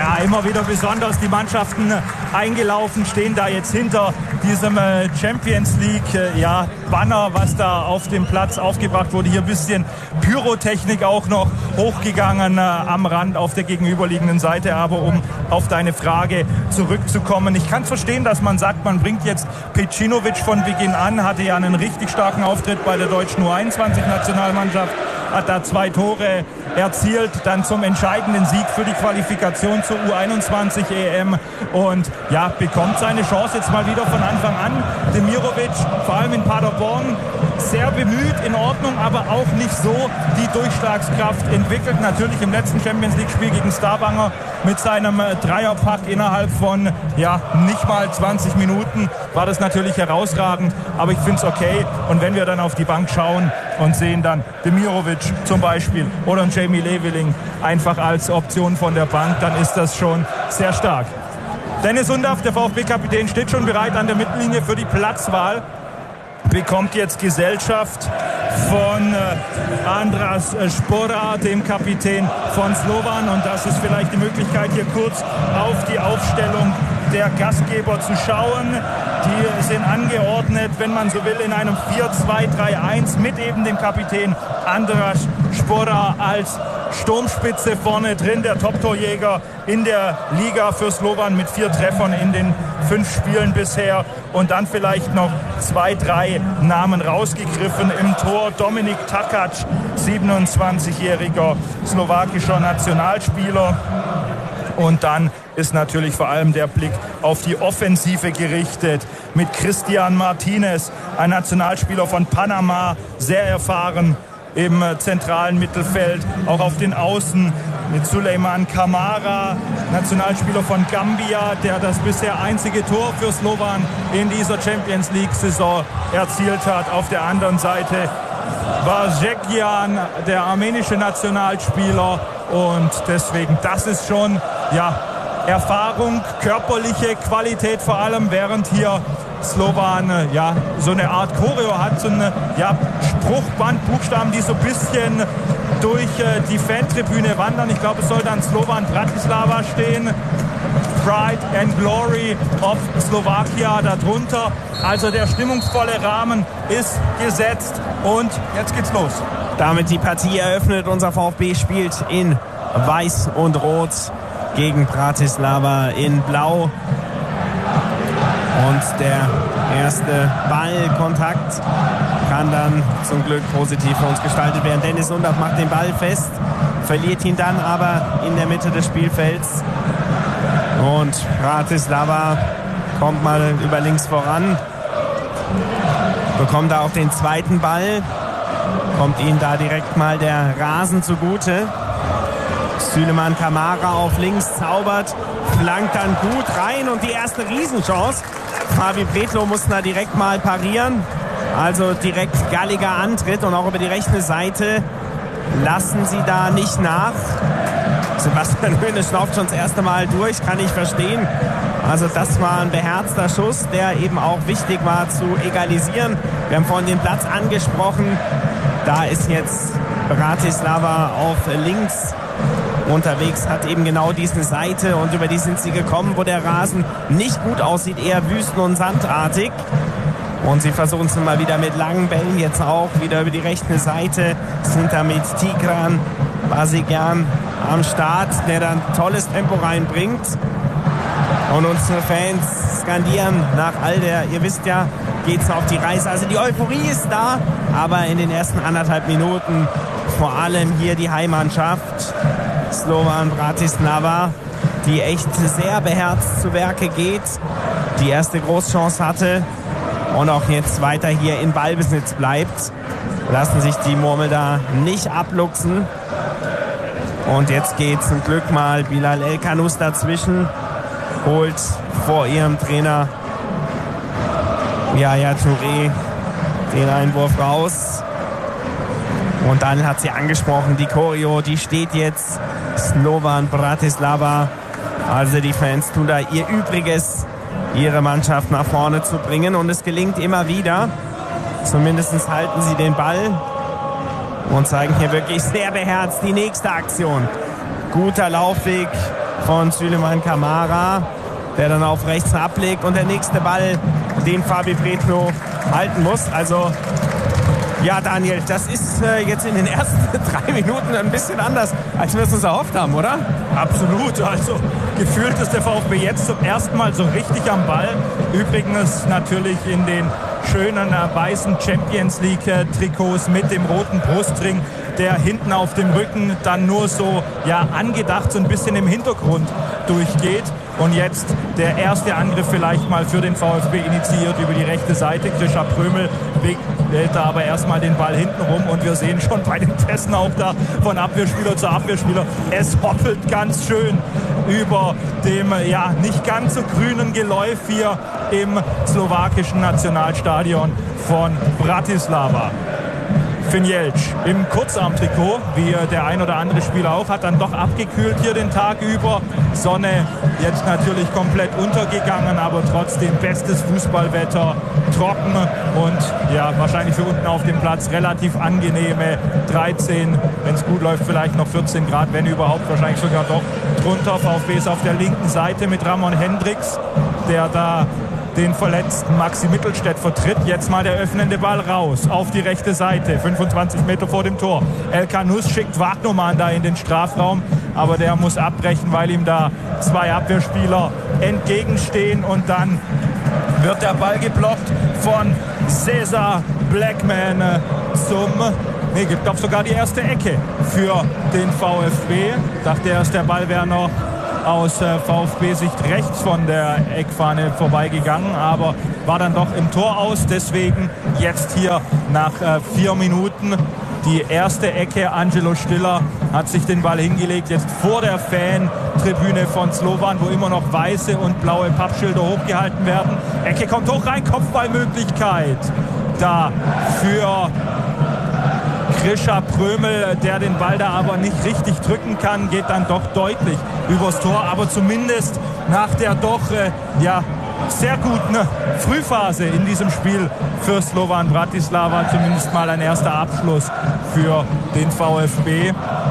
Ja, immer wieder besonders. Die Mannschaften eingelaufen, stehen da jetzt hinter diesem Champions League Banner, was da auf dem Platz aufgebracht wurde. Hier ein bisschen Pyrotechnik auch noch hochgegangen am Rand auf der gegenüberliegenden Seite. Aber um auf deine Frage zurückzukommen, ich kann verstehen, dass man sagt, man bringt jetzt Pecinovic von Beginn an, hatte ja einen richtig starken Auftritt bei der deutschen U21-Nationalmannschaft, hat da 2 Tore erzielt, dann zum entscheidenden Sieg für die Qualifikation zur U21 EM und ja, bekommt seine Chance jetzt mal wieder von Anfang an. Demirovic, vor allem in Paderborn, sehr bemüht, in Ordnung, aber auch nicht so die Durchschlagskraft entwickelt. Natürlich im letzten Champions-League-Spiel gegen Stavanger mit seinem Dreierpack innerhalb von nicht mal 20 Minuten war das natürlich herausragend, aber ich finde es okay. Und wenn wir dann auf die Bank schauen und sehen dann Demirovic zum Beispiel oder ein Jamie Leveling einfach als Option von der Bank, dann ist das schon sehr stark. Dennis Undaff, der VfB-Kapitän, steht schon bereit an der Mittellinie für die Platzwahl. Bekommt jetzt Gesellschaft von Andras Špora, dem Kapitän von Slovan. Und das ist vielleicht die Möglichkeit, hier kurz auf die Aufstellung der Gastgeber zu schauen. Die sind angeordnet, wenn man so will, in einem 4-2-3-1 mit eben dem Kapitän Andras Špora als Sturmspitze vorne drin, der Top-Torjäger in der Liga für Slovan mit 4 Treffern in den 5 Spielen bisher. Und dann vielleicht noch 2, 3 Namen rausgegriffen im Tor. Dominik Takac, 27-jähriger slowakischer Nationalspieler. Und dann ist natürlich vor allem der Blick auf die Offensive gerichtet mit Christian Martinez, ein Nationalspieler von Panama, sehr erfahren im zentralen Mittelfeld, auch auf den Außen mit Suleiman Kamara, Nationalspieler von Gambia, der das bisher einzige Tor für Slovan in dieser Champions League-Saison erzielt hat. Auf der anderen Seite Vajekian, der armenische Nationalspieler. Und deswegen, das ist schon Erfahrung, körperliche Qualität vor allem, während hier Slovan so eine Art Choreo hat, so eine Spruchbandbuchstaben, die so ein bisschen durch die Fantribüne wandern. Ich glaube, es soll dann Slovan Bratislava stehen. Pride and Glory of Slovakia darunter. Also der stimmungsvolle Rahmen ist gesetzt und jetzt geht's los. Damit die Partie eröffnet. Unser VfB spielt in Weiß und Rot gegen Bratislava in Blau. Und der erste Ballkontakt kann dann zum Glück positiv für uns gestaltet werden. Dennis Undaff macht den Ball fest, verliert ihn dann aber in der Mitte des Spielfelds. Und Bratislava kommt mal über links voran, bekommt da auch den zweiten Ball, kommt ihnen da direkt mal der Rasen zugute. Suleiman Kamara auf links zaubert, flankt dann gut rein und die erste Riesenchance. Fabi Bretlo muss da direkt mal parieren, also direkt galliger Antritt und auch über die rechte Seite lassen sie da nicht nach. Sebastian Hoeneß schnauft schon das erste Mal durch, kann ich verstehen. Also das war ein beherzter Schuss, der eben auch wichtig war zu egalisieren. Wir haben vorhin den Platz angesprochen, da ist jetzt Bratislava auf links unterwegs, hat eben genau diese Seite und über die sind sie gekommen, wo der Rasen nicht gut aussieht, eher wüsten- und sandartig. Und sie versuchen es mal wieder mit langen Bällen, jetzt auch wieder über die rechte Seite, sind da mit Tigran Vajekian am Start, der dann tolles Tempo reinbringt. Und unsere Fans skandieren nach all der, ihr wisst ja, geht's auf die Reise. Also die Euphorie ist da, aber in den ersten 1,5 Minuten vor allem hier die Heimmannschaft Slovan Bratislava, die echt sehr beherzt zu Werke geht, die erste Großchance hatte und auch jetzt weiter hier in Ballbesitz bleibt. Lassen sich die Murmel da nicht abluchsen. Und jetzt geht zum Glück mal Bilal El-Kanous dazwischen, holt vor ihrem Trainer Yaya Touré den Einwurf raus. Und dann hat sie angesprochen, die Choreo, die steht jetzt. Slovan Bratislava. Also die Fans tun da ihr Übriges, ihre Mannschaft nach vorne zu bringen. Und es gelingt immer wieder. Zumindest halten sie den Ball und zeigen hier wirklich sehr beherzt die nächste Aktion. Guter Laufweg von Süleyman Camara, der dann auf rechts ablegt. Und der nächste Ball, den Fabi Bretlo halten muss. Also ja, Daniel, das ist jetzt in den ersten 3 Minuten ein bisschen anders, als wir es uns erhofft haben, oder? Absolut. Also gefühlt ist der VfB jetzt zum ersten Mal so richtig am Ball. Übrigens natürlich in den schönen weißen Champions League Trikots mit dem roten Brustring, der hinten auf dem Rücken dann nur so angedacht so ein bisschen im Hintergrund durchgeht. Und jetzt der erste Angriff vielleicht mal für den VfB initiiert über die rechte Seite. Grisha Prömel wählt da aber erstmal den Ball hinten rum und wir sehen schon bei den Pässen auch da von Abwehrspieler zu Abwehrspieler. Es hoppelt ganz schön über dem nicht ganz so grünen Geläuf hier im slowakischen Nationalstadion von Bratislava. Finjelc im Kurzarmtrikot, wie der ein oder andere Spieler auch, hat dann doch abgekühlt hier den Tag über. Sonne jetzt natürlich komplett untergegangen, aber trotzdem bestes Fußballwetter, trocken und wahrscheinlich für unten auf dem Platz relativ angenehme 13, wenn es gut läuft vielleicht noch 14 Grad, wenn überhaupt, wahrscheinlich sogar doch drunter. VfB ist auf der linken Seite mit Ramon Hendricks, der da den verletzten Maxi Mittelstädt vertritt. Jetzt mal der öffnende Ball raus auf die rechte Seite, 25 Meter vor dem Tor. El Kanous schickt Wagnermann da in den Strafraum, aber der muss abbrechen, weil ihm da 2 Abwehrspieler entgegenstehen und dann wird der Ball geblockt von Cesar Blackman gibt doch sogar die erste Ecke für den VfB. Dachte erst, der Ball wäre noch aus VfB-Sicht rechts von der Eckfahne vorbeigegangen, aber war dann doch im Tor aus. Deswegen jetzt hier nach 4 Minuten die erste Ecke. Angelo Stiller hat sich den Ball hingelegt, jetzt vor der Fan-Tribüne von Slovan, wo immer noch weiße und blaue Pappschilder hochgehalten werden. Ecke kommt hoch rein, Kopfballmöglichkeit da für Grisha Prömel, der den Ball da aber nicht richtig drücken kann, geht dann doch deutlich übers Tor, aber zumindest nach der doch sehr guten Frühphase in diesem Spiel für Slovan Bratislava zumindest mal ein erster Abschluss für den VfB.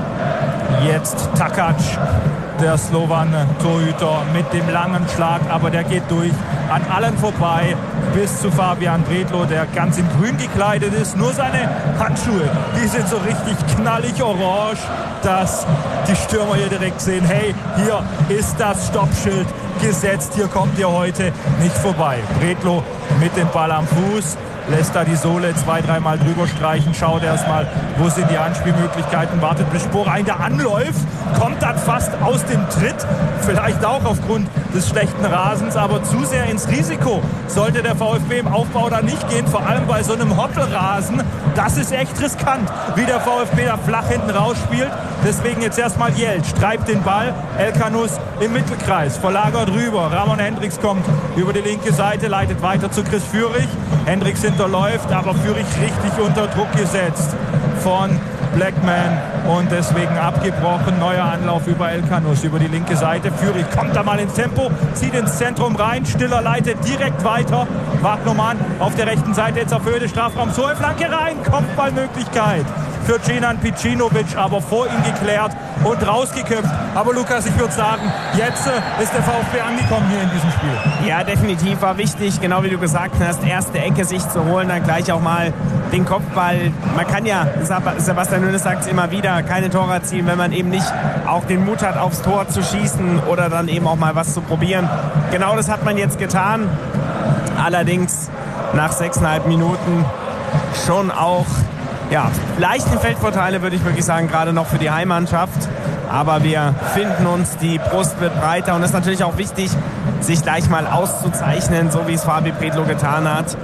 Jetzt Takac, der Slovan-Torhüter mit dem langen Schlag, aber der geht durch an allen vorbei bis zu Fabian Bretlo, der ganz in grün gekleidet ist. Nur seine Handschuhe, die sind so richtig knallig orange, dass die Stürmer hier direkt sehen, hey, hier ist das Stoppschild gesetzt, hier kommt ihr heute nicht vorbei. Bretlo mit dem Ball am Fuß, lässt da die Sohle 2-3 Mal drüber streichen, schaut erstmal, wo sind die Anspielmöglichkeiten, wartet bis Sporein da anläuft, kommt dann fast aus dem Tritt, vielleicht auch aufgrund des schlechten Rasens, aber zu sehr ins Risiko sollte der VfB im Aufbau da nicht gehen, vor allem bei so einem Hoppelrasen. Das ist echt riskant, wie der VfB da flach hinten rausspielt. Deswegen jetzt erstmal Jeltsch, treibt den Ball, El Kanous im Mittelkreis, verlagert rüber. Ramon Hendricks kommt über die linke Seite, leitet weiter zu Chris Führig. Hendricks hinterläuft, aber Führig richtig unter Druck gesetzt von Blackman und deswegen abgebrochen. Neuer Anlauf über El Kanous über die linke Seite. Führig kommt da mal ins Tempo, zieht ins Zentrum rein. Stiller leitet direkt weiter. Wagnermann auf der rechten Seite jetzt auf Höhe des Strafraums. Hohe Flanke rein, Kopfballmöglichkeit für Cenan Picinovic, aber vor ihm geklärt und rausgeköpft. Aber Lukas, ich würde sagen, jetzt ist der VfB angekommen hier in diesem Spiel. Ja, definitiv war wichtig, genau wie du gesagt hast, erste Ecke sich zu holen, dann gleich auch mal den Kopfball. Man kann ja, Sebastian Hoeneß sagt es immer wieder, keine Tore erzielen, wenn man eben nicht auch den Mut hat, aufs Tor zu schießen oder dann eben auch mal was zu probieren. Genau das hat man jetzt getan. Allerdings nach 6,5 Minuten schon auch leichten Feldvorteile, würde ich wirklich sagen, gerade noch für die Heimmannschaft. Aber wir finden uns, die Brust wird breiter und es ist natürlich auch wichtig, sich gleich mal auszuzeichnen, so wie es Fabi Bretlo getan hat.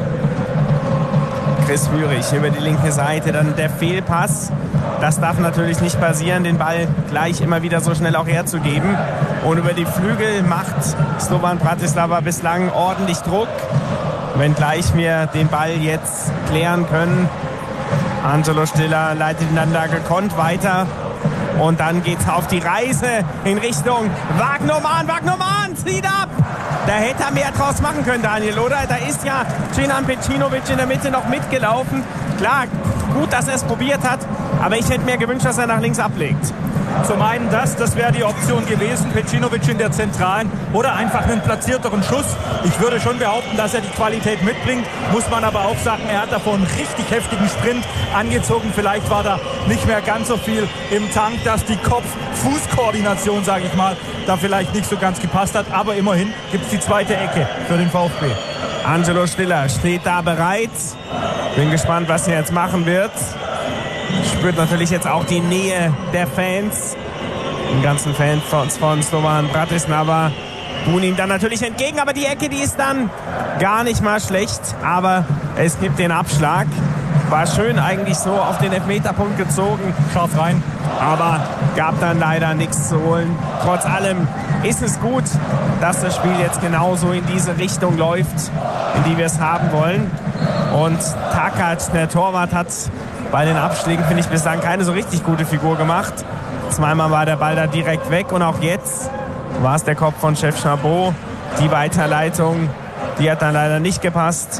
Chris Führig über die linke Seite, dann der Fehlpass. Das darf natürlich nicht passieren, den Ball gleich immer wieder so schnell auch herzugeben. Und über die Flügel macht Slovan Bratislava bislang ordentlich Druck. Wenngleich wir den Ball jetzt klären können. Angelo Stiller leitet ihn dann da gekonnt weiter. Und dann geht's auf die Reise in Richtung Wagnermann. Wagnermann zieht ab. Da hätte er mehr draus machen können, Daniel, oder? Da ist ja Cenan Pecinovic in der Mitte noch mitgelaufen. Klar, gut, dass er es probiert hat. Aber ich hätte mir gewünscht, dass er nach links ablegt. Zum einen das wäre die Option gewesen, Pecinovic in der Zentralen oder einfach einen platzierteren Schuss. Ich würde schon behaupten, dass er die Qualität mitbringt, muss man aber auch sagen, er hat davon einen richtig heftigen Sprint angezogen. Vielleicht war da nicht mehr ganz so viel im Tank, dass die Kopf-Fuß-Koordination, sage ich mal, da vielleicht nicht so ganz gepasst hat. Aber immerhin gibt es die zweite Ecke für den VfB. Angelo Stiller steht da bereit. Bin gespannt, was er jetzt machen wird. Spürt natürlich jetzt auch die Nähe der Fans. Den ganzen Fans von Slovan Bratislava buhen ihm dann natürlich entgegen. Aber die Ecke, die ist dann gar nicht mal schlecht. Aber es gibt den Abschlag. War schön eigentlich so auf den Elfmeterpunkt gezogen. Scharf rein. Aber gab dann leider nichts zu holen. Trotz allem ist es gut, dass das Spiel jetzt genauso in diese Richtung läuft, in die wir es haben wollen. Und Takac, der Torwart, hat bei den Abschlägen, finde ich, bislang keine so richtig gute Figur gemacht. Zweimal war der Ball da direkt weg und auch jetzt war es der Kopf von Chef Chabot. Die Weiterleitung, die hat dann leider nicht gepasst.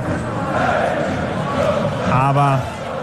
Aber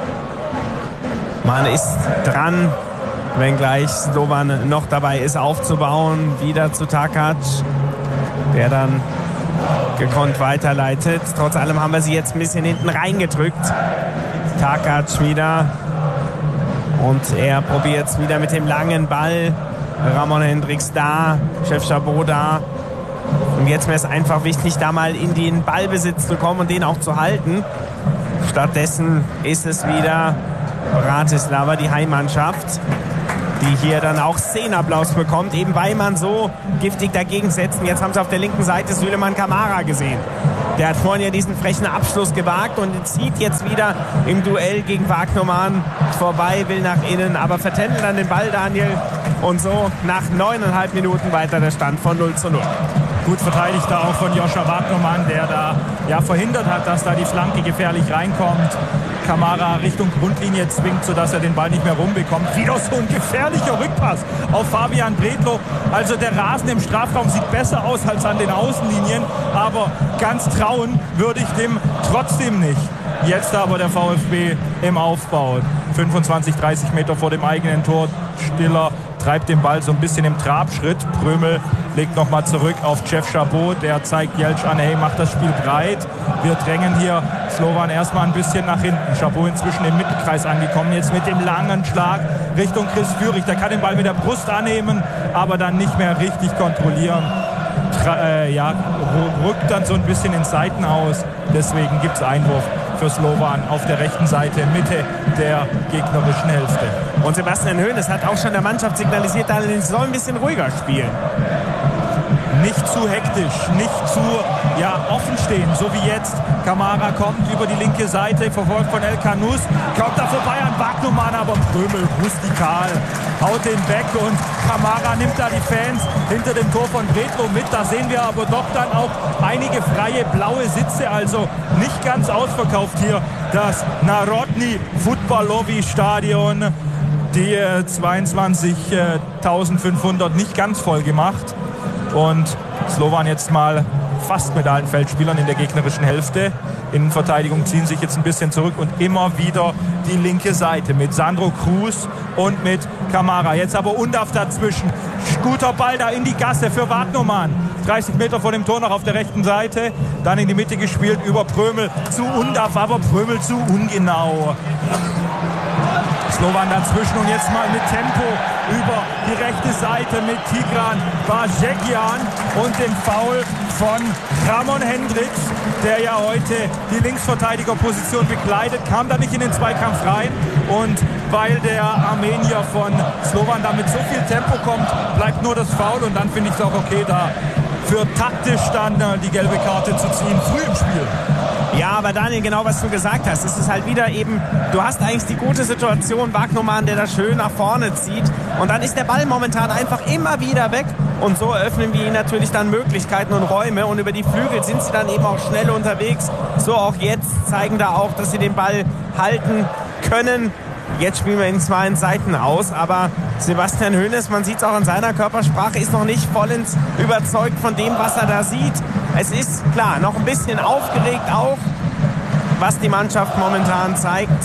man ist dran, wenngleich Slovan noch dabei ist aufzubauen. Wieder zu Takac, der dann gekonnt weiterleitet. Trotz allem haben wir sie jetzt ein bisschen hinten reingedrückt. Takac wieder. Und er probiert es wieder mit dem langen Ball. Ramon Hendricks da, Chef Chabot da. Und jetzt wäre es einfach wichtig, da mal in den Ballbesitz zu kommen und den auch zu halten. Stattdessen ist es wieder Bratislava, die Heimmannschaft, die hier dann auch Szenenapplaus bekommt, eben weil man so giftig dagegen setzt. Und jetzt haben sie auf der linken Seite Süleyman Kamara gesehen. Der hat vorhin ja diesen frechen Abschluss gewagt und zieht jetzt wieder im Duell gegen Wagnermann vorbei, will nach innen, aber vertändelt dann den Ball, Daniel. Und so nach 9,5 Minuten weiter der Stand von 0:0. Gut verteidigt da auch von Joscha Wagnermann, der da ja verhindert hat, dass da die Flanke gefährlich reinkommt. Kamara Richtung Grundlinie zwingt, sodass er den Ball nicht mehr rumbekommt. Wieder so ein gefährlicher Rückpass auf Fabian Bredlow. Also der Rasen im Strafraum sieht besser aus als an den Außenlinien, aber ganz trauen würde ich dem trotzdem nicht. Jetzt aber der VfB im Aufbau. 25, 30 Meter vor dem eigenen Tor. Stiller treibt den Ball so ein bisschen im Trabschritt. Prömel legt nochmal zurück auf Chef Chabot. Der zeigt Jeltsch an, hey, macht das Spiel breit. Wir drängen hier Slovan erstmal ein bisschen nach hinten. Chabot inzwischen im Mittelkreis angekommen. Jetzt mit dem langen Schlag Richtung Chris Führig. Der kann den Ball mit der Brust annehmen, aber dann nicht mehr richtig kontrollieren. Rückt dann so ein bisschen in Seiten aus. Deswegen gibt es Einwurf für Slovan auf der rechten Seite, Mitte der gegnerischen Hälfte. Und Sebastian Hoeneß hat auch schon der Mannschaft signalisiert, sie soll ein bisschen ruhiger spielen. Nicht zu hektisch, nicht zu offen stehen, so wie jetzt. Kamara kommt über die linke Seite, verfolgt von El Kanous, kommt da vorbei an Wagnermann, aber Prömel rustikal haut den weg und Kamara nimmt da die Fans hinter dem Tor von Bredlow mit. Da sehen wir aber doch dann auch einige freie blaue Sitze, also nicht ganz ausverkauft hier das Narodny Futbalovi Stadion. Die 22.500 nicht ganz voll gemacht. Und Slovan jetzt mal fast mit allen Feldspielern in der gegnerischen Hälfte. Innenverteidigung ziehen sich jetzt ein bisschen zurück und immer wieder die linke Seite mit Sandro Cruz und mit Kamara. Jetzt aber Undav dazwischen. Guter Ball da in die Gasse für Wagnermann. 30 Meter vor dem Tor noch auf der rechten Seite. Dann in die Mitte gespielt über Prömel zu Undav, aber Prömel zu ungenau. Slovan dazwischen und jetzt mal mit Tempo über die rechte Seite mit Tigran Bajegian und dem Foul von Ramon Hendricks, der ja heute die Linksverteidigerposition bekleidet, kam da nicht in den Zweikampf rein und weil der Armenier von Slovan da mit so viel Tempo kommt, bleibt nur das Foul und dann finde ich es auch okay, da für taktisch dann die gelbe Karte zu ziehen, früh im Spiel. Ja, aber Daniel, genau was du gesagt hast, es ist halt wieder eben, du hast eigentlich die gute Situation, Wagnermann, der da schön nach vorne zieht und dann ist der Ball momentan einfach immer wieder weg und so eröffnen wir ihnen natürlich dann Möglichkeiten und Räume und über die Flügel sind sie dann eben auch schnell unterwegs, so auch jetzt, zeigen da auch, dass sie den Ball halten können. Jetzt spielen wir ihn zwar in Seiten aus, aber Sebastian Hoeneß, man sieht es auch an seiner Körpersprache, ist noch nicht vollends überzeugt von dem, was er da sieht. Es ist klar, noch ein bisschen aufgeregt auch, was die Mannschaft momentan zeigt.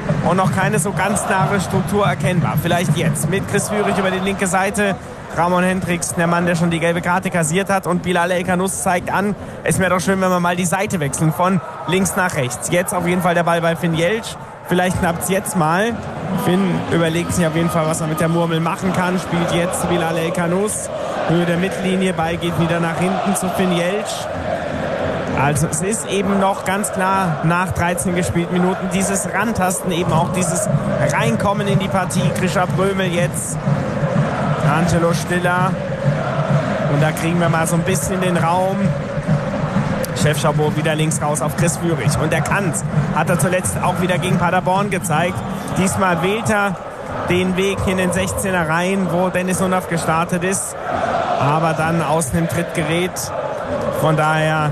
und noch keine so ganz klare Struktur erkennbar. Vielleicht jetzt mit Chris Führig über die linke Seite. Ramon Hendricks, der Mann, der schon die gelbe Karte kassiert hat. Und Bilal El-Khanous zeigt an, es wäre doch schön, wenn wir mal die Seite wechseln von links nach rechts. Jetzt auf jeden Fall der Ball bei Finn Jeltsch. Vielleicht knappt es jetzt mal. Finn überlegt sich auf jeden Fall, was er mit der Murmel machen kann. Spielt jetzt Bilal El-Khanous. Höhe der Mittellinie, Ball geht wieder nach hinten zu Finn Jeltsch. Also es ist eben noch ganz klar nach 13 gespielten Minuten dieses Rantasten, eben auch dieses Reinkommen in die Partie. Grisha Prömel jetzt. Angelo Stiller. Und da kriegen wir mal so ein bisschen den Raum. Chef Chabot wieder links raus auf Chris Führig. Und er kann's. Hat er zuletzt auch wieder gegen Paderborn gezeigt. Diesmal wählt er den Weg in den 16er rein, wo Dennis Undaff gestartet ist. Aber dann aus dem Tritt gerät. Von daher...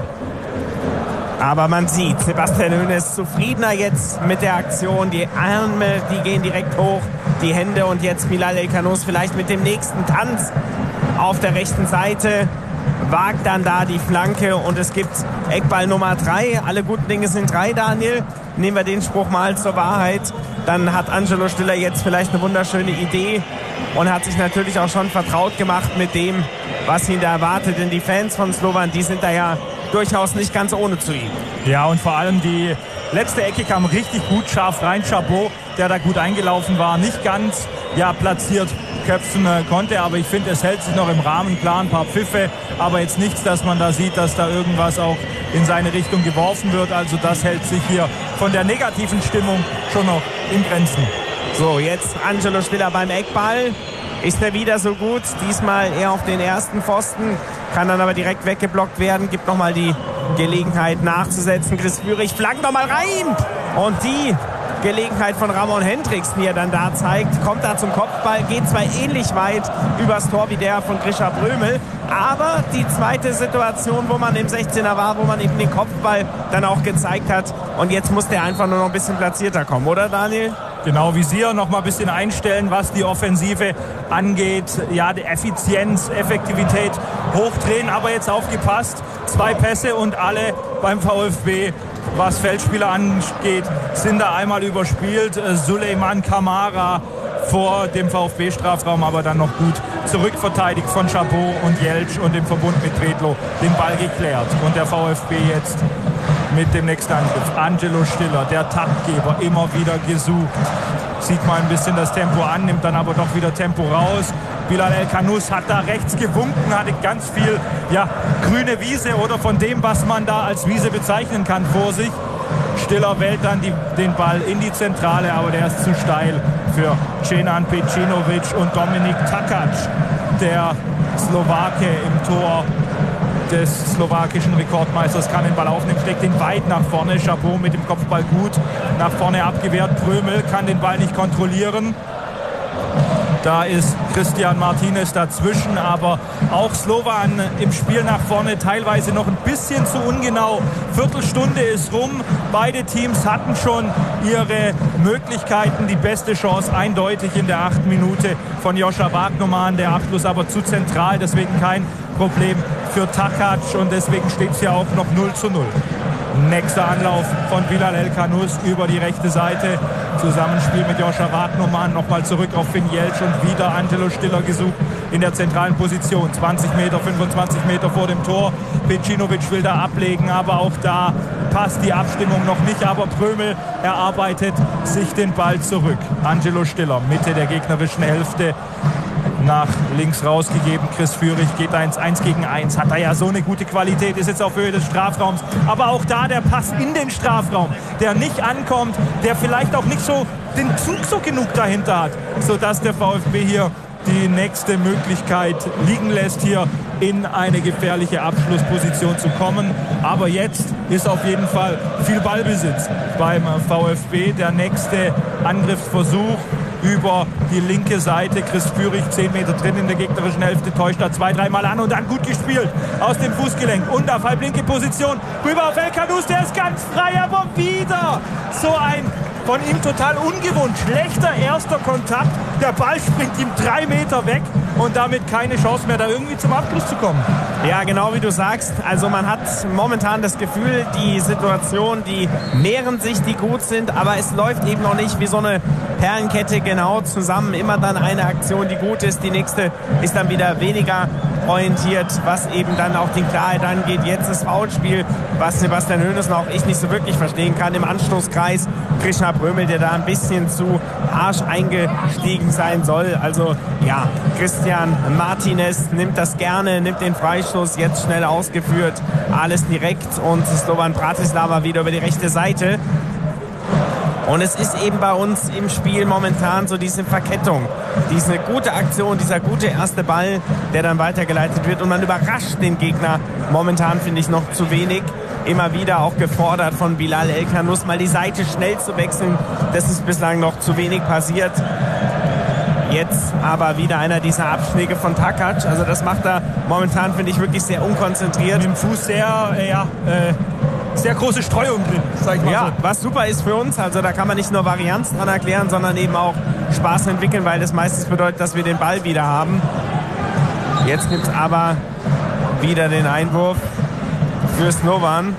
Aber man sieht, Sebastian Hoeneß ist zufriedener jetzt mit der Aktion. Die Arme, die gehen direkt hoch, die Hände. Und jetzt Bilal El-Khanous vielleicht mit dem nächsten Tanz auf der rechten Seite. Wagt dann da die Flanke und es gibt Eckball Nummer 3. Alle guten Dinge sind 3, Daniel. Nehmen wir den Spruch mal zur Wahrheit. Dann hat Angelo Stiller jetzt vielleicht eine wunderschöne Idee und hat sich natürlich auch schon vertraut gemacht mit dem, was ihn da erwartet. Denn die Fans von Slovan, die sind da ja durchaus nicht ganz ohne zu ihm. Ja, und vor allem die letzte Ecke kam richtig gut, scharf rein. Chabot, der da gut eingelaufen war, nicht ganz platziert köpfen konnte, aber ich finde, es hält sich noch im Rahmen. Klar, ein paar Pfiffe, aber jetzt nichts, dass man da sieht, dass da irgendwas auch in seine Richtung geworfen wird. Also das hält sich hier von der negativen Stimmung schon noch in Grenzen. So, jetzt Angelo Stiller beim Eckball. Ist er wieder so gut? Diesmal eher auf den ersten Pfosten. Kann dann aber direkt weggeblockt werden. Gibt nochmal die Gelegenheit nachzusetzen. Chris Führig flankt nochmal rein. Und die Gelegenheit von Ramon Hendricks, die er dann da zeigt, kommt da zum Kopfball. Geht zwar ähnlich weit übers Tor wie der von Grisha Prömel. Aber die zweite Situation, wo man im 16er war, wo man eben den Kopfball dann auch gezeigt hat. Und jetzt muss der einfach nur noch ein bisschen platzierter kommen, oder Daniel? Genau, Visier noch mal ein bisschen einstellen, was die Offensive angeht. Ja, die Effizienz, Effektivität hochdrehen, aber jetzt aufgepasst. 2 Pässe und alle beim VfB, was Feldspieler angeht, sind da einmal überspielt. Suleiman Kamara vor dem VfB-Strafraum, aber dann noch gut zurückverteidigt von Chabot und Jeltsch und im Verbund mit Redlow den Ball geklärt. Und der VfB jetzt mit dem nächsten Angriff. Angelo Stiller, der Taktgeber, immer wieder gesucht. Sieht mal ein bisschen das Tempo an, nimmt dann aber doch wieder Tempo raus. Bilal El-Khanous hat da rechts gewunken, hatte ganz viel grüne Wiese oder von dem, was man da als Wiese bezeichnen kann, vor sich. Stiller wählt dann den Ball in die Zentrale, aber der ist zu steil für Cenan Pecinovic und Dominik Takac, der Slowake im Tor des slowakischen Rekordmeisters, kann den Ball aufnehmen, steckt ihn weit nach vorne. Chabot mit dem Kopfball gut nach vorne abgewehrt. Prömel kann den Ball nicht kontrollieren. Da ist Christian Martinez dazwischen, aber auch Slovan im Spiel nach vorne teilweise noch ein bisschen zu ungenau. Viertelstunde ist rum. Beide Teams hatten schon ihre Möglichkeiten. Die beste Chance eindeutig in der 8. Minute von Joscha Wagnermann. Der Abschluss aber zu zentral, deswegen kein Problem für Takac und deswegen steht es ja auch noch 0:0. Nächster Anlauf von Bilal El-Khanous über die rechte Seite. Zusammenspiel mit Joscha Wagnermann. Nochmal zurück auf Finn Jeltsch und wieder Angelo Stiller gesucht in der zentralen Position. 20 Meter, 25 Meter vor dem Tor. Pecinovic will da ablegen, aber auch da passt die Abstimmung noch nicht. Aber Prömel erarbeitet sich den Ball zurück. Angelo Stiller, Mitte der gegnerischen Hälfte. Nach links rausgegeben. Chris Führig geht 1 gegen 1. Hat er ja so eine gute Qualität, ist jetzt auf Höhe des Strafraums. Aber auch da der Pass in den Strafraum, der nicht ankommt, der vielleicht auch nicht so den Zug so genug dahinter hat, sodass der VfB hier die nächste Möglichkeit liegen lässt, hier in eine gefährliche Abschlussposition zu kommen. Aber jetzt ist auf jeden Fall viel Ballbesitz beim VfB. Der nächste Angriffsversuch über die linke Seite. Chris Führig 10 Meter drin in der gegnerischen Hälfte, täuscht da 2-3 Mal an und dann gut gespielt aus dem Fußgelenk. Und auf halblinke Position rüber auf El-Khanous, der ist ganz frei, aber wieder so ein von ihm total ungewohnt schlechter erster Kontakt. Der Ball springt ihm 3 Meter weg und damit keine Chance mehr, da irgendwie zum Abschluss zu kommen. Ja, genau wie du sagst. Also man hat momentan das Gefühl, die Situation, die mehren sich, die gut sind, aber es läuft eben noch nicht wie so eine Perlenkette genau zusammen. Immer dann eine Aktion, die gut ist, die nächste ist dann wieder weniger orientiert, was eben dann auch die Klarheit angeht. Jetzt das Foulspiel, was Sebastian Hoeneß und auch ich nicht so wirklich verstehen kann. Im Anstoßkreis Krishna Prömel, der da ein bisschen zu harsch eingestiegen sein soll. Also ja, Christian Martinez nimmt das gerne, nimmt den Freistoß, jetzt schnell ausgeführt. Alles direkt und Slovan Bratislava wieder über die rechte Seite. Und es ist eben bei uns im Spiel momentan so diese Verkettung, diese gute Aktion, dieser gute erste Ball, der dann weitergeleitet wird. Und man überrascht den Gegner momentan, finde ich, noch zu wenig. Immer wieder auch gefordert von Bilal El-Khanous, mal die Seite schnell zu wechseln. Das ist bislang noch zu wenig passiert. Jetzt aber wieder einer dieser Abschläge von Takac. Also das macht er momentan, finde ich, wirklich sehr unkonzentriert. Mit dem Fuß sehr große Streuung drin, sag ich mal so. Was super ist für uns, also da kann man nicht nur Varianz dran erklären, sondern eben auch Spaß entwickeln, weil das meistens bedeutet, dass wir den Ball wieder haben. Jetzt gibt es aber wieder den Einwurf für Slovan.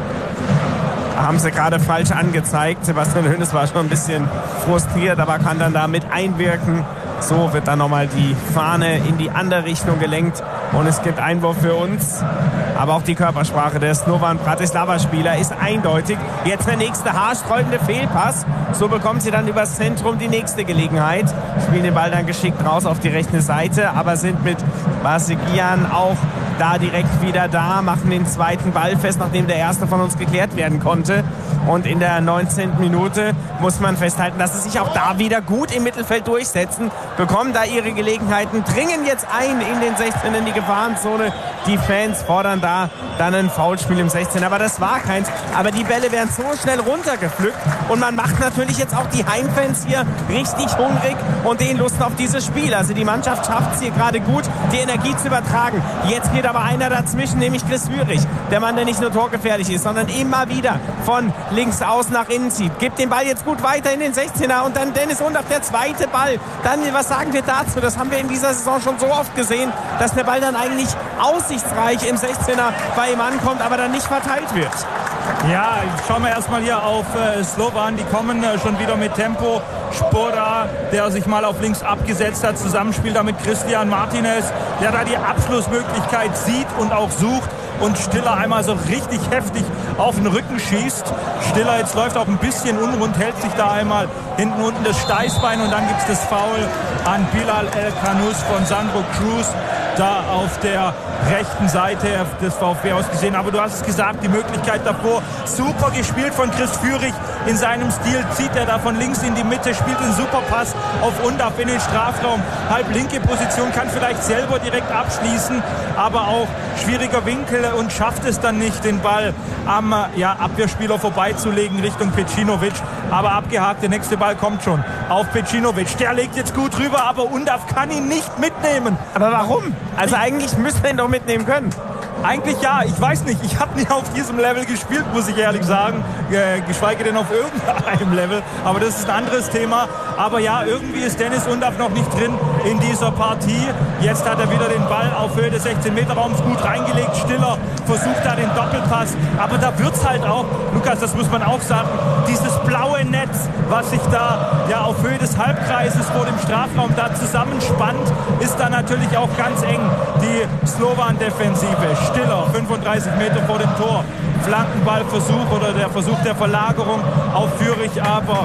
Haben sie gerade falsch angezeigt. Sebastian Hoeneß war schon ein bisschen frustriert, aber kann dann damit einwirken. So wird dann nochmal die Fahne in die andere Richtung gelenkt und es gibt Einwurf für uns. Aber auch die Körpersprache der Slovan Bratislava-Spieler ist eindeutig. Jetzt der nächste haarsträubende Fehlpass. So bekommt sie dann übers Zentrum die nächste Gelegenheit. Spielen den Ball dann geschickt raus auf die rechte Seite, aber sind mit Basegian auch da direkt wieder da, machen den zweiten Ball fest, nachdem der erste von uns geklärt werden konnte. Und in der 19. Minute muss man festhalten, dass sie sich auch da wieder gut im Mittelfeld durchsetzen, bekommen da ihre Gelegenheiten, dringen jetzt ein in den 16. in die Gefahrenzone. Die Fans fordern da dann ein Foulspiel im 16. Aber das war keins. Aber die Bälle werden so schnell runtergepflückt und man macht natürlich jetzt auch die Heimfans hier richtig hungrig und denen Lust auf dieses Spiel. Also die Mannschaft schafft es hier gerade gut, die Energie zu übertragen. Jetzt geht aber einer dazwischen, nämlich Chris Führig. Der Mann, der nicht nur torgefährlich ist, sondern immer wieder von links außen nach innen zieht. Gibt den Ball jetzt gut weiter in den 16er und dann Dennis Undaff, der zweite Ball. Dann, was sagen wir dazu? Das haben wir in dieser Saison schon so oft gesehen, dass der Ball dann eigentlich aussichtsreich im 16er bei ihm ankommt, aber dann nicht verteilt wird. Ja, schauen wir erstmal hier auf Slovan. Die kommen schon wieder mit Tempo. Spoda, der sich mal auf links abgesetzt hat, zusammenspielt da mit Christian Martinez, der da die Abschlussmöglichkeit sieht und auch sucht. Und Stiller einmal so richtig heftig auf den Rücken schießt. Stiller jetzt läuft auch ein bisschen unrund, hält sich da einmal hinten unten das Steißbein und dann gibt es das Foul an Bilal El-Khanous von Sandro Cruz da auf der rechten Seite des VfB ausgesehen. Aber du hast es gesagt, die Möglichkeit davor. Super gespielt von Chris Führig. In seinem Stil zieht er da von links in die Mitte, spielt einen super Pass auf Undaff in den Strafraum. Halblinke Position, kann vielleicht selber direkt abschließen, aber auch schwieriger Winkel und schafft es dann nicht, den Ball am Abwehrspieler vorbeizulegen Richtung Pecinovic. Aber abgehakt, der nächste Ball kommt schon auf Pecinovic. Der legt jetzt gut rüber, aber Undaff kann ihn nicht mitnehmen. Aber warum? Also eigentlich müsste er ihn doch mitnehmen können. Eigentlich ja, ich weiß nicht. Ich habe nie auf diesem Level gespielt, muss ich ehrlich sagen. Geschweige denn auf irgendeinem Level. Aber das ist ein anderes Thema. Aber ja, irgendwie ist Dennis Undaff noch nicht drin in dieser Partie. Jetzt hat er wieder den Ball auf Höhe des 16-Meter-Raums gut reingelegt. Stiller versucht da den Doppelpass. Aber da wird es halt auch, Lukas, das muss man auch sagen, dieses blaue Netz, was sich da auf Höhe des Halbkreises vor dem Strafraum da zusammenspannt, ist da natürlich auch ganz eng. Die Slovan-Defensive. Stiller, 35 Meter vor dem Tor. Flankenballversuch oder der Versuch der Verlagerung auf Führig, aber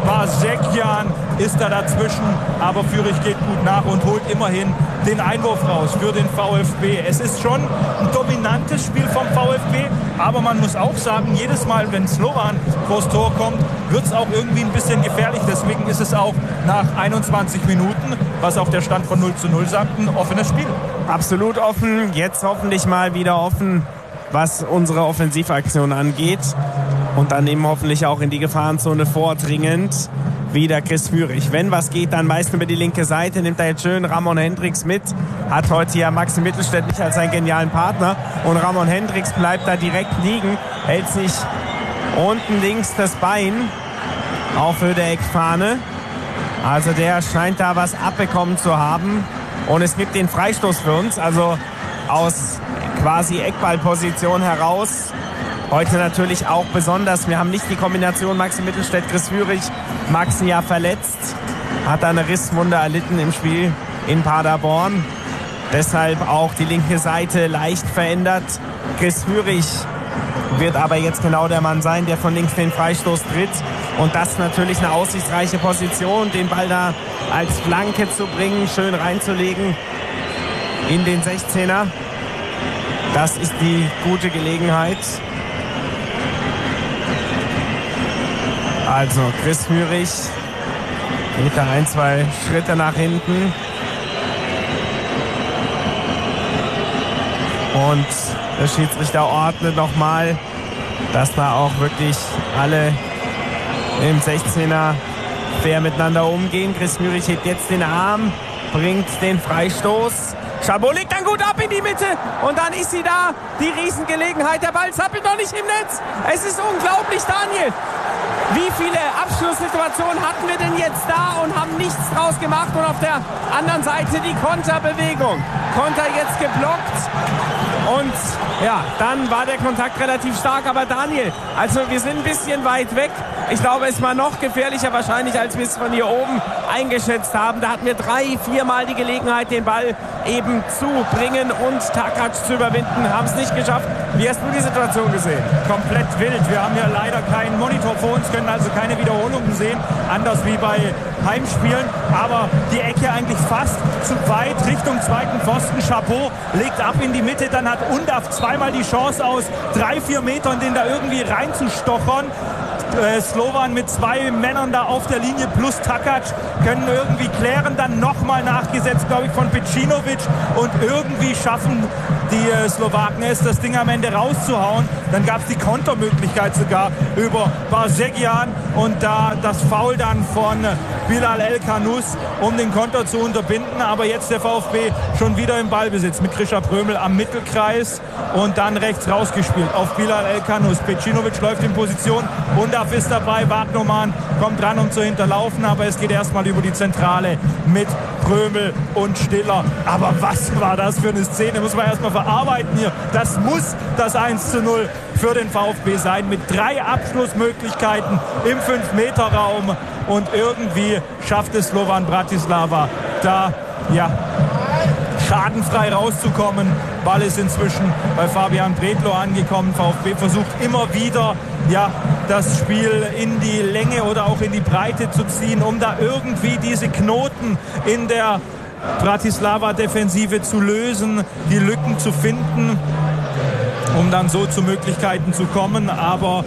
Basegian ist da dazwischen. Aber Führig geht gut nach und holt immerhin den Einwurf raus für den VfB. Es ist schon ein dominantes Spiel vom VfB, aber man muss auch sagen, jedes Mal, wenn Slovan vors Tor kommt, wird es auch irgendwie ein bisschen gefährlich. Deswegen ist es auch nach 21 Minuten, was auch der Stand von 0:0 sagt, ein offenes Spiel. Absolut offen, jetzt hoffentlich mal wieder offen, was unsere Offensivaktion angeht. Und dann eben hoffentlich auch in die Gefahrenzone vordringend. Wieder Chris Führig. Wenn was geht, dann meist über die linke Seite. Nimmt er jetzt schön Ramon Hendricks mit. Hat heute ja Maxi Mittelstädt nicht als seinen genialen Partner. Und Ramon Hendricks bleibt da direkt liegen. Hält sich unten links das Bein auf Höhe der Eckfahne. Also der scheint da was abbekommen zu haben. und es gibt den Freistoß für uns, also aus quasi Eckballposition heraus. Heute natürlich auch besonders. Wir haben nicht die Kombination Maxi Mittelstädt, Chris Führig. Maxi ja verletzt, hat da eine Risswunde erlitten im Spiel in Paderborn. Deshalb auch die linke Seite leicht verändert. Chris Führig wird aber jetzt genau der Mann sein, der von links den Freistoß tritt. Und das natürlich eine aussichtsreiche Position, den Ball da als Flanke zu bringen, schön reinzulegen in den 16er. Das ist die gute Gelegenheit. Also Chris Führig geht da 1-2 Schritte nach hinten. Und der Schiedsrichter ordnet nochmal, dass da auch wirklich alle im 16er fair miteinander umgehen. Chris Führig hebt jetzt den Arm, bringt den Freistoß. Chabot legt dann gut ab in die Mitte und dann ist sie da. Die Riesengelegenheit, der Ball zappelt noch nicht im Netz. Es ist unglaublich, Daniel. Wie viele Abschlusssituationen hatten wir denn jetzt da und haben nichts draus gemacht? Und auf der anderen Seite die Konterbewegung. Konter jetzt geblockt. Und ja, dann war der Kontakt relativ stark. Aber Daniel, also wir sind ein bisschen weit weg. Ich glaube, es war noch gefährlicher wahrscheinlich, als wir es von hier oben eingeschätzt haben. Da hatten wir 3-4 Mal die Gelegenheit, den Ball eben zu bringen und Takac zu überwinden. Haben es nicht geschafft. Wie hast du die Situation gesehen? Komplett wild. Wir haben ja leider keinen Monitor vor uns, können also keine Wiederholungen sehen. Anders wie bei Heimspielen. Aber die Ecke eigentlich fast zu weit Richtung zweiten Pfosten. Chabot legt ab in die Mitte. Dann hat Undav zweimal die Chance aus 3-4 Metern, den da irgendwie reinzustochern. Slovan mit 2 Männern da auf der Linie plus Takac können irgendwie klären, dann nochmal nachgesetzt, glaube ich, von Pecinovic und irgendwie schaffen die Slowaken es, das Ding am Ende rauszuhauen. Dann gab es die Kontermöglichkeit sogar über Barsegian und da das Foul dann von Bilal El-Khanous, um den Konter zu unterbinden. Aber jetzt der VfB schon wieder im Ballbesitz mit Grisha Prömel am Mittelkreis und dann rechts rausgespielt auf Bilal El-Khanous. Pecinovic läuft in Position, Undav ist dabei, Wagnermann kommt dran, um zu hinterlaufen, aber es geht erstmal über die Zentrale mit Prömel und Stiller. Aber was war das für eine Szene? Muss man erstmal verarbeiten hier. Das muss das 1:0 für den VfB sein, mit 3 Abschlussmöglichkeiten im 5-Meter-Raum. Und irgendwie schafft es Slovan Bratislava da, ja, schadenfrei rauszukommen. Ball ist inzwischen bei Fabian Bredlo angekommen. VfB versucht immer wieder, ja, das Spiel in die Länge oder auch in die Breite zu ziehen, um da irgendwie diese Knoten in der Bratislava-Defensive zu lösen, die Lücken zu finden, um dann so zu Möglichkeiten zu kommen. Aber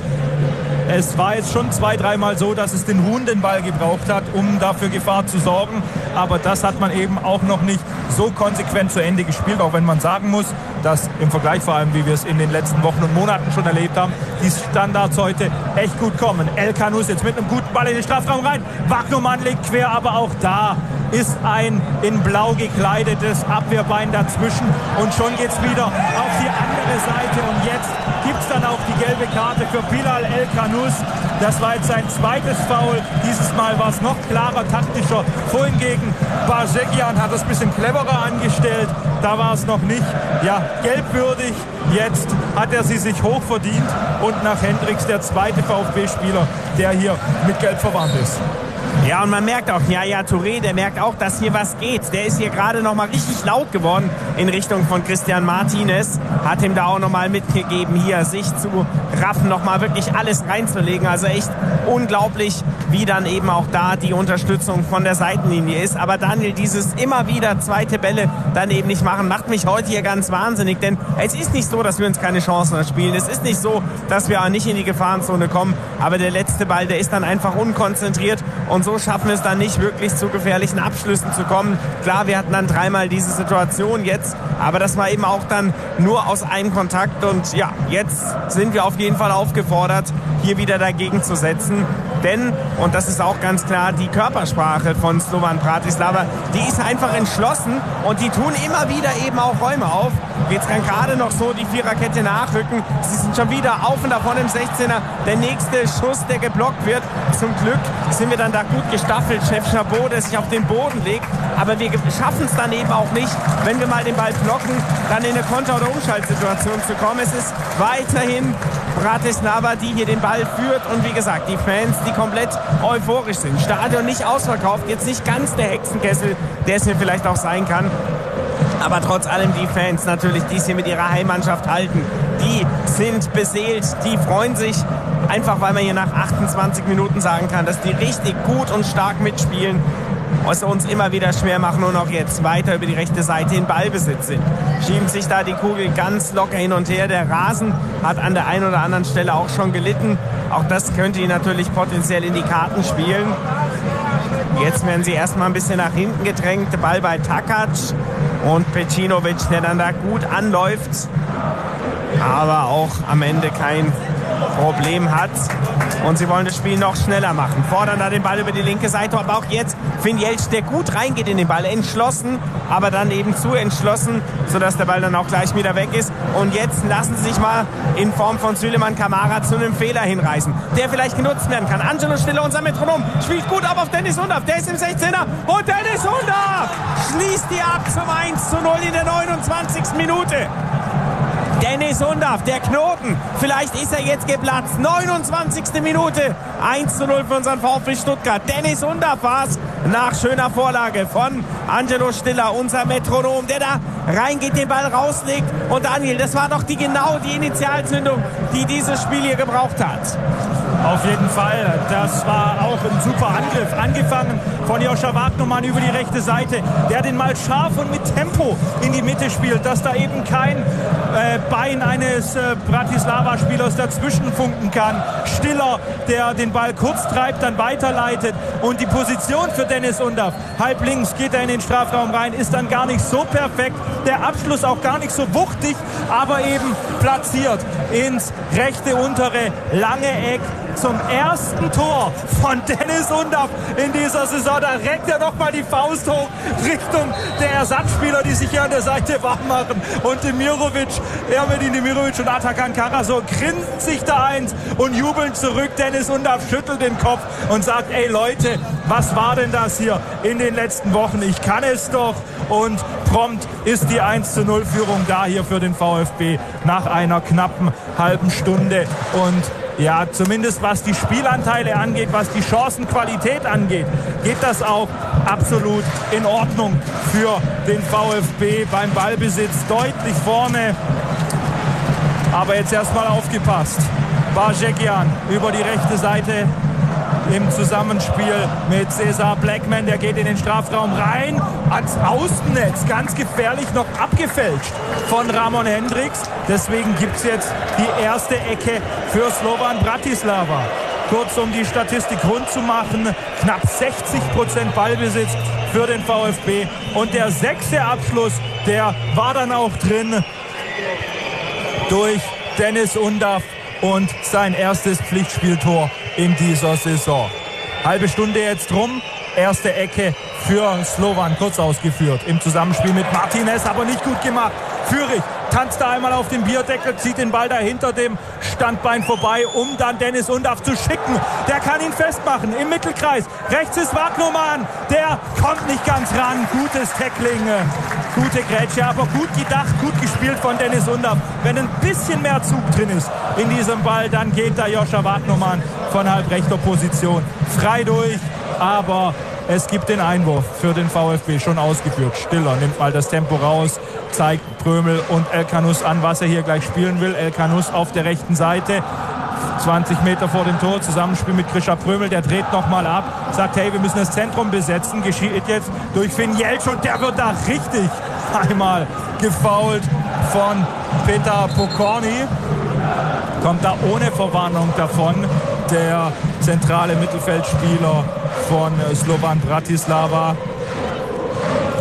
es war jetzt schon 2-3 Mal so, dass es den Huhn den Ball gebraucht hat, um dafür Gefahr zu sorgen. Aber das hat man eben auch noch nicht so konsequent zu Ende gespielt, auch wenn man sagen muss, dass im Vergleich vor allem, wie wir es in den letzten Wochen und Monaten schon erlebt haben, die Standards heute echt gut kommen. El-Khanous jetzt mit einem guten Ball in den Strafraum rein. Wagnermann legt quer, aber auch da ist ein in blau gekleidetes Abwehrbein dazwischen. Und schon geht es wieder auf die andere Seite. Und jetzt gibt es dann auch die gelbe Karte für Bilal El-Khanous. Das war jetzt sein zweites Foul. Dieses Mal war es noch klarer, taktischer. Vorhin gegen Barsegian hat es ein bisschen cleverer angestellt. Da war es noch nicht, ja, gelbwürdig. Jetzt hat er sie sich hoch verdient. Und nach Hendricks der zweite VfB-Spieler, der hier mit Gelb verwandt ist. Ja, und man merkt auch, Yaya Touré, der merkt auch, dass hier was geht. Der ist hier gerade nochmal richtig laut geworden in Richtung von Christian Martinez. Hat ihm da auch nochmal mitgegeben, hier sich zu raffen, nochmal wirklich alles reinzulegen. Also echt unglaublich, wie dann eben auch da die Unterstützung von der Seitenlinie ist. Aber Daniel, dieses immer wieder zweite Bälle dann eben nicht machen, macht mich heute hier ganz wahnsinnig. Denn es ist nicht so, dass wir uns keine Chancen erspielen. Es ist nicht so, dass wir auch nicht in die Gefahrenzone kommen. Aber der letzte Ball, der ist dann einfach unkonzentriert. Und so schaffen wir es dann nicht wirklich zu gefährlichen Abschlüssen zu kommen. Klar, wir hatten dann 3-mal diese Situation jetzt, aber das war eben auch dann nur aus einem Kontakt. Und ja, jetzt sind wir auf jeden Fall aufgefordert, hier wieder dagegen zu setzen. Denn, und das ist auch ganz klar, die Körpersprache von Slovan Bratislava, die ist einfach entschlossen und die tun immer wieder eben auch Räume auf. Jetzt kann gerade noch so die Viererkette nachrücken. Sie sind schon wieder auf und davon im 16er. Der nächste Schuss, der geblockt wird. Zum Glück sind wir dann da gut gestaffelt. Chef Chabot, der sich auf den Boden legt. Aber wir schaffen es dann eben auch nicht, wenn wir mal den Ball blocken, dann in eine Konter- oder Umschaltsituation zu kommen. Es ist weiterhin Bratislava, die hier den Ball führt. Und wie gesagt, die Fans, die komplett euphorisch sind. Stadion nicht ausverkauft. Jetzt nicht ganz der Hexenkessel, der es hier vielleicht auch sein kann. Aber trotz allem die Fans natürlich, die es hier mit ihrer Heimmannschaft halten, die sind beseelt, die freuen sich. Einfach weil man hier nach 28 Minuten sagen kann, dass die richtig gut und stark mitspielen, was uns immer wieder schwer machen und auch jetzt weiter über die rechte Seite in Ballbesitz sind. Schieben sich da die Kugel ganz locker hin und her. Der Rasen hat an der einen oder anderen Stelle auch schon gelitten. Auch das könnte ihn natürlich potenziell in die Karten spielen. Jetzt werden sie erstmal ein bisschen nach hinten gedrängt. Der Ball bei Takac und Pecinovic, der dann da gut anläuft, aber auch am Ende kein Problem hat. Und sie wollen das Spiel noch schneller machen. Fordern da den Ball über die linke Seite, aber auch jetzt Finn Jeltsch, der gut reingeht in den Ball. Entschlossen, aber dann eben zu entschlossen, sodass der Ball dann auch gleich wieder weg ist. Und jetzt lassen sie sich mal in Form von Süleyman Camara zu einem Fehler hinreißen, der vielleicht genutzt werden kann. Angelo Stiller, unser Metronom, spielt gut ab auf Dennis Undav. Der ist im 16er und Dennis Undav schließt die ab zum 1:0 in der 29. Minute. Dennis Undav, der Knoten, vielleicht ist er jetzt geplatzt. 29. Minute, 1:0 für unseren VfB Stuttgart. Dennis Undav war es nach schöner Vorlage von Angelo Stiller, unser Metronom, der da reingeht, den Ball rauslegt. Und Daniel, das war doch genau die Initialzündung, die dieses Spiel hier gebraucht hat. Auf jeden Fall, das war auch ein super Angriff. Angefangen von Joscha Wagnermann über die rechte Seite, der den mal scharf und mit Tempo in die Mitte spielt, dass da eben kein Bein eines Bratislava-Spielers dazwischen funken kann. Stiller, der den Ball kurz treibt, dann weiterleitet. Und die Position für Dennis Undav, halb links geht er in den Strafraum rein, ist dann gar nicht so perfekt. Der Abschluss auch gar nicht so wuchtig, aber eben platziert ins rechte untere lange Eck. Zum ersten Tor von Dennis Undav in dieser Saison. Da reckt er nochmal die Faust hoch Richtung der Ersatzspieler, die sich hier an der Seite warm machen. Und Ermedin Demirovic und Atakan Karaso grinsen sich da eins und jubeln zurück. Dennis Undav schüttelt den Kopf und sagt, ey Leute, was war denn das hier in den letzten Wochen? Ich kann es doch. Und prompt ist die 1:0-Führung da hier für den VfB nach einer knappen halben Stunde. Und ja, zumindest was die Spielanteile angeht, was die Chancenqualität angeht, geht das auch absolut in Ordnung für den VfB beim Ballbesitz. Deutlich vorne. Aber jetzt erstmal aufgepasst. Barjegian über die rechte Seite im Zusammenspiel mit Cesar Blackman. Der geht in den Strafraum rein, ans Außennetz. Ganz gefährlich, noch abgefälscht von Ramon Hendricks. Deswegen gibt es jetzt die erste Ecke für Slovan Bratislava. Kurz um die Statistik rund zu machen, knapp 60% Ballbesitz für den VfB. Und der 6. Abschluss, der war dann auch drin durch Dennis Undav und sein erstes Pflichtspieltor in dieser Saison. Halbe Stunde jetzt rum. Erste Ecke für Slovan, kurz ausgeführt im Zusammenspiel mit Martinez, aber nicht gut gemacht. Führig tanzt da einmal auf den Bierdeckel, zieht den Ball da hinter dem Standbein vorbei, um dann Dennis Undav zu schicken. Der kann ihn festmachen im Mittelkreis. Rechts ist Wagnermann, der kommt nicht ganz ran. Gutes Tackling, gute Grätsche, aber gut gedacht, gut gespielt von Dennis Undav. Wenn ein bisschen mehr Zug drin ist in diesem Ball, dann geht da Joscha Wagnermann von halbrechter Position frei durch, aber es gibt den Einwurf für den VfB, schon ausgeführt. Stiller nimmt mal das Tempo raus, zeigt Prömel und Elkanus an, was er hier gleich spielen will. Elkanus auf der rechten Seite, 20 Meter vor dem Tor, Zusammenspiel mit Grisha Prömel, der dreht nochmal ab, sagt, hey, wir müssen das Zentrum besetzen, geschieht jetzt durch Finn Jeltsch und der wird da richtig einmal gefoult von Petar Pokorny. Kommt da ohne Verwarnung davon, der zentrale Mittelfeldspieler von Slovan Bratislava.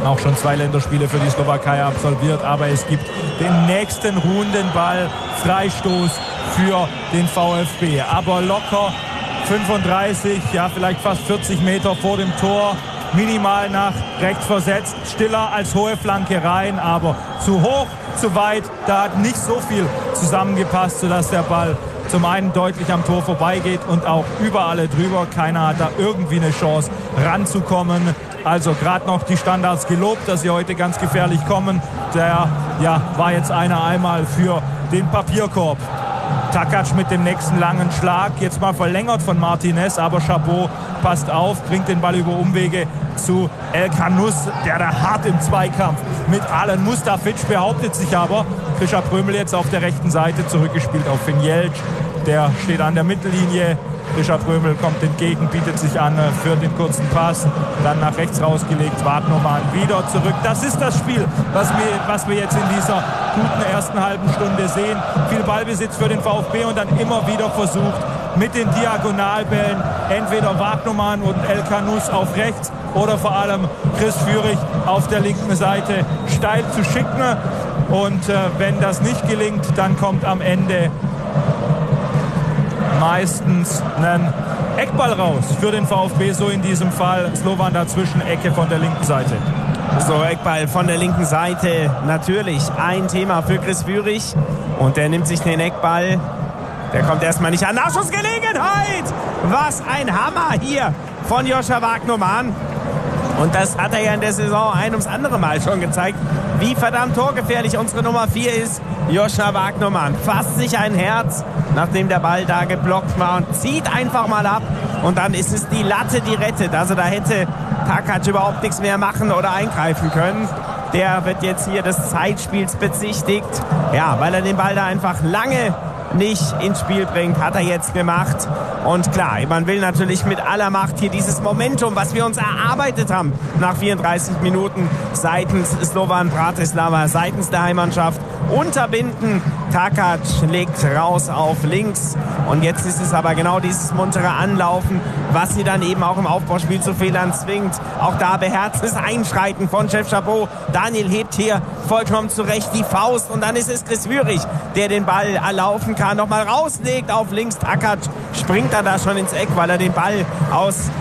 auch schon 2 Länderspiele für die Slowakei absolviert. Aber es gibt den nächsten ruhenden Ball, Freistoß für den VfB. Aber locker 35, ja vielleicht fast 40 Meter vor dem Tor. Minimal nach rechts versetzt, Stiller als hohe Flanke rein, aber zu hoch, zu weit, da hat nicht so viel zusammengepasst, sodass der Ball zum einen deutlich am Tor vorbeigeht und auch über alle drüber. Keiner hat da irgendwie eine Chance ranzukommen. Also gerade noch die Standards gelobt, dass sie heute ganz gefährlich kommen. Der war jetzt einer einmal für den Papierkorb. Takac mit dem nächsten langen Schlag, jetzt mal verlängert von Martinez, aber Chabot passt auf, bringt den Ball über Umwege zu El Khanous, der da hart im Zweikampf mit allen. Mustafic behauptet sich aber. Krischer Prömel jetzt auf der rechten Seite, zurückgespielt auf Finn Jeltsch, der steht an der Mittellinie. Krischer Prömel kommt entgegen, bietet sich an für den kurzen Pass, dann nach rechts rausgelegt, Wagnermann wieder zurück. Das ist das Spiel, was wir jetzt in dieser guten ersten halben Stunde sehen. Viel Ballbesitz für den VfB und dann immer wieder versucht, mit den Diagonalbällen entweder Wagnermann und El Khanous auf rechts oder vor allem Chris Führig auf der linken Seite steil zu schicken. Und wenn das nicht gelingt, dann kommt am Ende meistens ein Eckball raus für den VfB, so in diesem Fall. Slovan dazwischen, Ecke von der linken Seite. So, Eckball von der linken Seite, natürlich ein Thema für Chris Führig. Und der nimmt sich den Eckball. Der kommt erstmal nicht an. Nachschussgelegenheit! Was ein Hammer hier von Joscha Wagnermann. Und das hat er ja in der Saison ein ums andere Mal schon gezeigt, wie verdammt torgefährlich unsere Nummer 4 ist. Joscha Wagnermann fasst sich ein Herz, nachdem der Ball da geblockt war, und zieht einfach mal ab. Und dann ist es die Latte, die rettet. Also da hätte Takac überhaupt nichts mehr machen oder eingreifen können. Der wird jetzt hier des Zeitspiels bezichtigt. Ja, weil er den Ball da einfach lange nicht ins Spiel bringt, hat er jetzt gemacht. Und klar, man will natürlich mit aller Macht hier dieses Momentum, was wir uns erarbeitet haben nach 34 Minuten seitens Slovan Bratislava, seitens der Heimmannschaft, unterbinden. Takac legt raus auf links. Und jetzt ist es aber genau dieses muntere Anlaufen, was sie dann eben auch im Aufbauspiel zu Fehlern zwingt. Auch da beherztes Einschreiten von Chef Chabot. Daniel hebt hier vollkommen zurecht die Faust. Und dann ist es Chris Führig, der den Ball erlaufen kann. Nochmal rauslegt auf links. Takac springt dann da schon ins Eck, weil er den Ball aus